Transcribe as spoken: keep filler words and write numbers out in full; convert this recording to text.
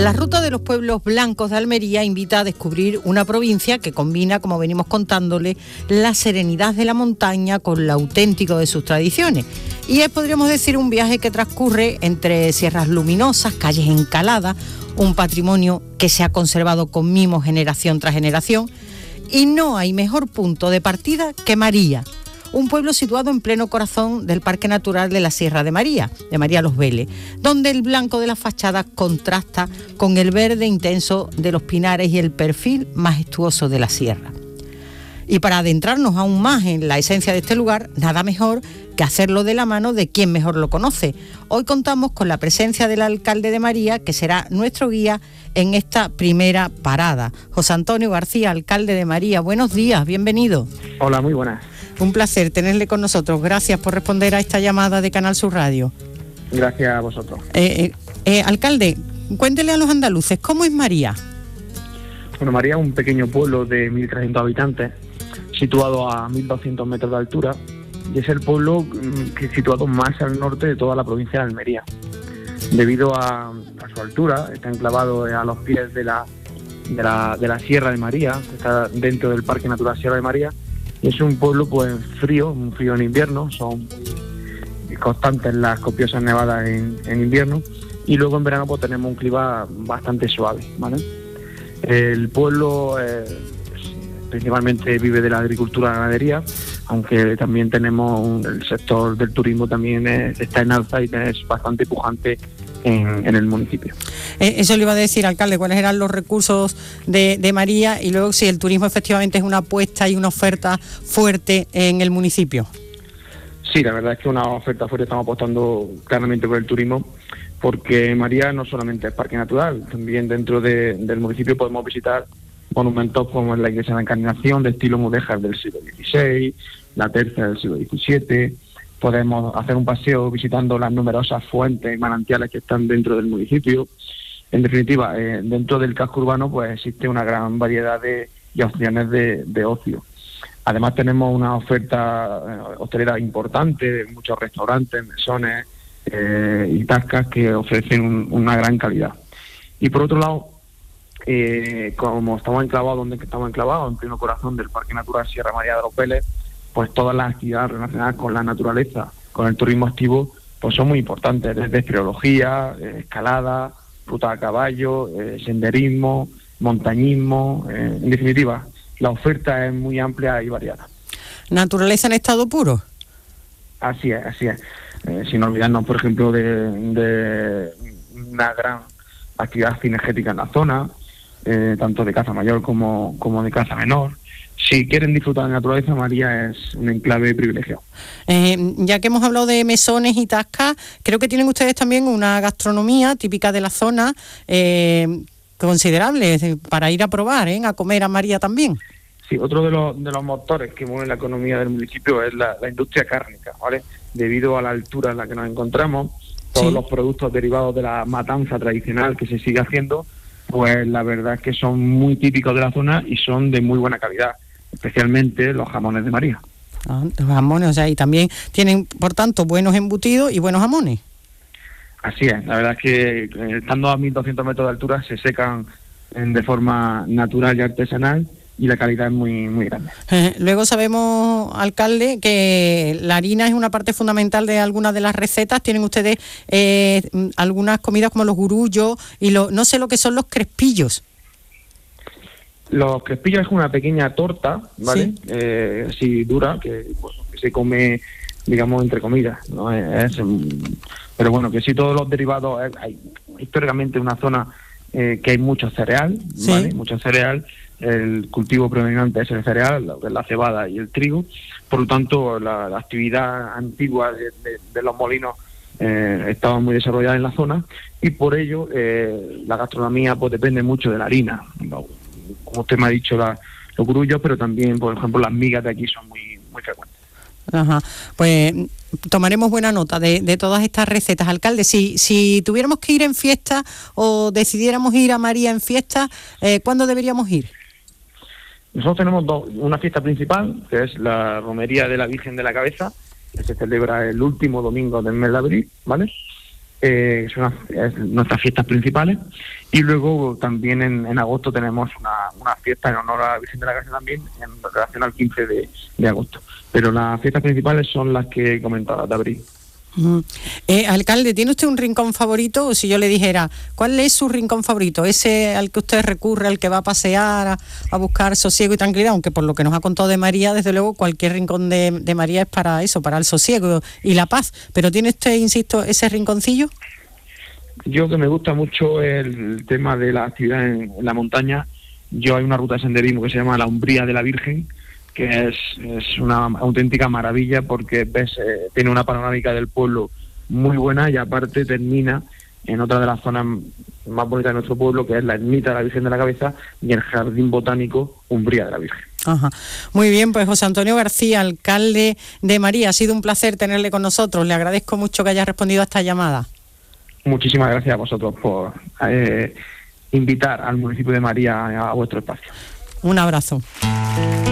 La ruta de los pueblos blancos de Almería invita a descubrir una provincia que combina, como venimos contándole, la serenidad de la montaña con lo auténtico de sus tradiciones. Y es, podríamos decir, un viaje que transcurre entre sierras luminosas, calles encaladas, un patrimonio que se ha conservado con mimo generación tras generación. Y no hay mejor punto de partida que María, un pueblo situado en pleno corazón del Parque Natural de la Sierra de María, de María Los Vélez, donde el blanco de las fachadas contrasta con el verde intenso de los pinares y el perfil majestuoso de la sierra. Y para adentrarnos aún más en la esencia de este lugar, nada mejor que hacerlo de la mano de quien mejor lo conoce. Hoy contamos con la presencia del alcalde de María, que será nuestro guía en esta primera parada. José Antonio García, alcalde de María, buenos días, bienvenido. Hola, muy buenas. Un placer tenerle con nosotros. Gracias por responder a esta llamada de Canal Sur Radio. Gracias a vosotros. Eh, eh, eh, alcalde, cuéntele a los andaluces, ¿cómo es María? Bueno, María es un pequeño pueblo de mil trescientos habitantes, situado a mil doscientos metros de altura, y es el pueblo que es situado más al norte de toda la provincia de Almería. Debido a, a su altura, está enclavado a los pies de la, de la, de la Sierra de María, que está dentro del Parque Natural Sierra de María. Es un pueblo pues frío, un frío en invierno, son constantes las copiosas nevadas en, en invierno, y luego en verano pues tenemos un clima bastante suave, ¿vale? El pueblo eh, principalmente vive de la agricultura y la ganadería, aunque también tenemos un, el sector del turismo también es, está en alza y es bastante pujante en, en el municipio. Eh, eso le iba a decir, alcalde, cuáles eran los recursos de, de María, y luego si el turismo efectivamente es una apuesta y una oferta fuerte en el municipio. Sí, la verdad es que una oferta fuerte, estamos apostando claramente por el turismo, porque María no solamente es parque natural, también dentro de, del municipio podemos visitar monumentos como la iglesia de la Encarnación de estilo mudéjar del siglo dieciséis, la tercia del siglo diecisiete. Podemos hacer un paseo visitando las numerosas fuentes y manantiales que están dentro del municipio. En definitiva, eh, dentro del casco urbano pues existe una gran variedad de, de opciones de, de ocio. Además tenemos una oferta eh, hostelera importante, muchos restaurantes, mesones eh, y tascas que ofrecen un, una gran calidad. Y por otro lado, eh, como estamos enclavados donde estamos enclavados, en pleno corazón del Parque Natural Sierra María de los Vélez, pues todas las actividades relacionadas con la naturaleza, con el turismo activo, pues son muy importantes, desde espeleología, eh, escalada, ruta a caballo, eh, senderismo, montañismo, eh, en definitiva, la oferta es muy amplia y variada. ¿Naturaleza en estado puro? Así es, así es. Eh, sin olvidarnos, por ejemplo, de, de una gran actividad cinegética en la zona, eh, tanto de caza mayor como, como de caza menor. Si quieren disfrutar de naturaleza, María es un enclave privilegiado. Eh, ya que hemos hablado de mesones y tascas, creo que tienen ustedes también una gastronomía típica de la zona, eh, considerable, para ir a probar, ¿eh? A comer a María también. Sí, otro de los, de los motores que mueven la economía del municipio es la, la industria cárnica, ¿vale? Debido a la altura en la que nos encontramos, todos sí. Los productos derivados de la matanza tradicional que se sigue haciendo, pues la verdad es que son muy típicos de la zona y son de muy buena calidad, especialmente los jamones de María. Ah, los jamones, o sea, y también tienen, por tanto, buenos embutidos y buenos jamones. Así es, la verdad es que eh, estando a mil doscientos metros de altura se secan en, de forma natural y artesanal, y la calidad es muy muy grande. Eh, luego sabemos, alcalde, que la harina es una parte fundamental de algunas de las recetas. Tienen ustedes eh, algunas comidas como los gurullos y lo, no sé lo que son los crespillos. Los crespillos es una pequeña torta, ¿vale? Sí. Eh, así dura, que, bueno, que se come, digamos, entre comidas, ¿no? Es, es, pero bueno, que sí, todos los derivados, hay, hay históricamente una zona eh, que hay mucho cereal, ¿vale? Sí. Mucho cereal. El cultivo predominante es el cereal, la cebada y el trigo. Por lo tanto, la, la actividad antigua de, de, de los molinos eh, estaba muy desarrollada en la zona, y por ello eh, la gastronomía pues depende mucho de la harina. Como usted me ha dicho, la, los grullos, pero también, por ejemplo, las migas de aquí son muy, muy frecuentes. Ajá, pues tomaremos buena nota de, de todas estas recetas. Alcalde, si, si tuviéramos que ir en fiesta o decidiéramos ir a María en fiesta, eh, ¿cuándo deberíamos ir? Nosotros tenemos dos, una fiesta principal, que es la Romería de la Virgen de la Cabeza, que se celebra el último domingo del mes de abril, ¿vale? eh, son las, nuestras fiestas principales, y luego también en, en agosto tenemos una, una fiesta en honor a la Virgen de la Gracia también, en relación al quince de, de agosto. Pero las fiestas principales son las que he comentado, de abril. Mm. Eh, alcalde, ¿tiene usted un rincón favorito? O si yo le dijera, ¿cuál es su rincón favorito? ¿Ese al que usted recurre, al que va a pasear, a, a buscar sosiego y tranquilidad? Aunque por lo que nos ha contado de María, desde luego cualquier rincón de, de María es para eso, para el sosiego y la paz. ¿Pero tiene usted, insisto, ese rinconcillo? Yo, que me gusta mucho el tema de la actividad en, en la montaña, yo hay una ruta de senderismo que se llama la Umbría de la Virgen, que es, es una auténtica maravilla, porque ves, eh, tiene una panorámica del pueblo muy buena, y aparte termina en otra de las zonas más bonitas de nuestro pueblo, que es la ermita de la Virgen de la Cabeza y el jardín botánico Umbría de la Virgen. Ajá. Muy bien, pues José Antonio García, alcalde de María, ha sido un placer tenerle con nosotros. Le agradezco mucho que haya respondido a esta llamada. Muchísimas gracias a vosotros por eh, invitar al municipio de María a, a vuestro espacio. Un abrazo.